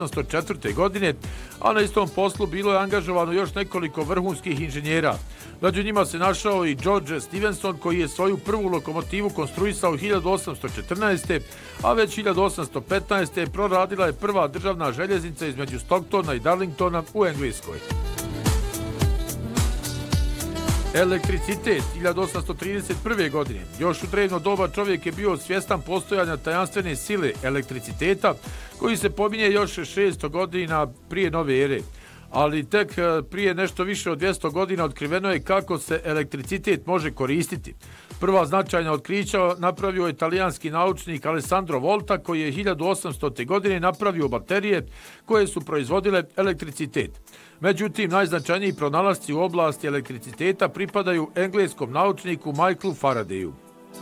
1904. godine, a na istom poslu bilo je angažovano još nekoliko vrhunskih inženjera. Među njima se našao i George Stephenson, koji je svoju prvu lokomotivu konstruisao 1814. a već 1815. proradila je prva državna željeznica između Stocktona i Darlingtona u Engleskoj. Elektricitet 1831. godine. Još u drevno doba čovjek je bio svjestan postojanja tajanstvene sile elektriciteta, koji se pominje još 600 godina prije nove ere. Ali tek prije nešto više od 200 godina otkriveno je kako se elektricitet može koristiti. Prva značajna otkrića napravio je italijanski naučnik Alessandro Volta, koji je 1800. godine napravio baterije koje su proizvodile elektricitet. Međutim, najznačajniji pronalasci u oblasti elektriciteta pripadaju engleskom naučniku Michaelu Faradayu.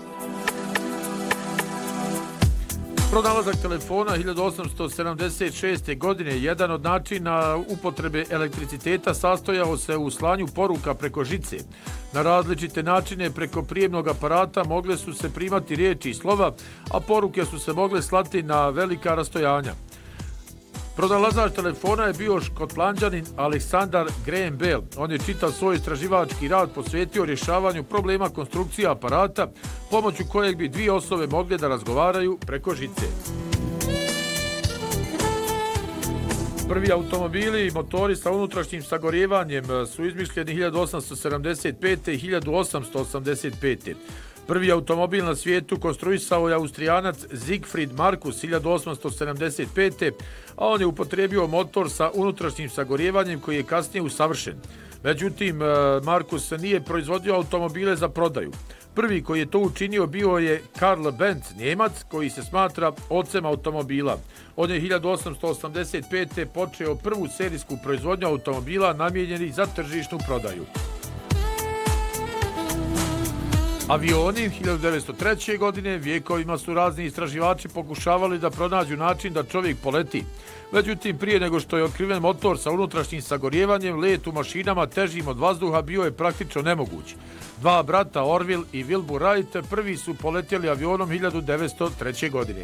Pronalazak telefona 1876. godine, jedan od načina upotrebe elektriciteta, sastojao se u slanju poruka preko žice. Na različite načine preko prijemnog aparata mogle su se primati riječi i slova, a poruke su se mogle slati na velika rastojanja. Pronalazač telefona je bio Škotlanđanin Alexander Graham Bell. On je čitav svoj istraživački rad posvetio rješavanju problema konstrukcije aparata, pomoću kojeg bi dvije osobe mogle da razgovaraju preko žice. Prvi automobili i motori sa unutrašnjim sagorjevanjem su izmišljeni 1875. i 1885. Prvi automobil na svijetu konstruisao je Austrijanac Siegfried Marcus 1875. a on je upotrijebio motor sa unutrašnjim sagorjevanjem koji je kasnije usavršen. Međutim, Marcus nije proizvodio automobile za prodaju. Prvi koji je to učinio bio je Karl Benz, Njemac, koji se smatra ocem automobila. On je 1885. počeo prvu serijsku proizvodnju automobila namijenjenih za tržišnu prodaju. Avioni 1903. godine vijekovima su razni istraživači pokušavali da pronađu način da čovjek poleti. Međutim, prije nego što je otkriven motor sa unutrašnjim sagorjevanjem, let u mašinama težim od vazduha bio je praktično nemoguć. Dva brata, Orville i Wilbur Wright, prvi su poletjeli avionom 1903. godine.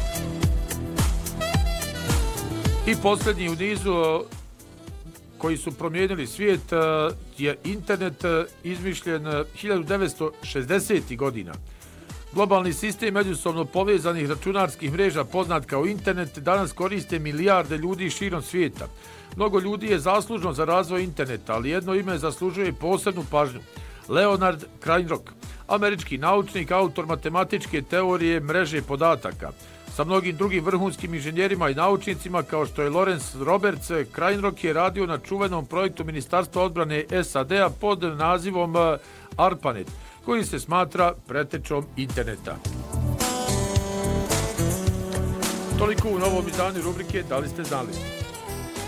I posljednji u nizu koji su promijenili svijet je internet, izmišljen 1960. godina. Globalni sistem međusobno povezanih računarskih mreža, poznat kao internet, danas koriste milijarde ljudi širom svijeta. Mnogo ljudi je zaslužno za razvoj interneta, ali jedno ime zaslužuje posebnu pažnju. Leonard Kleinrock, američki naučnik, autor matematičke teorije mreže podataka. Sa mnogim drugim vrhunskim inženjerima i naučnicima kao što je Lawrence Roberts, Kleinrock je radio na čuvenom projektu Ministarstva odbrane SAD-a pod nazivom ARPANET, koji se smatra pretečom interneta. Toliko u novom izdanju rubrike Da li ste znali?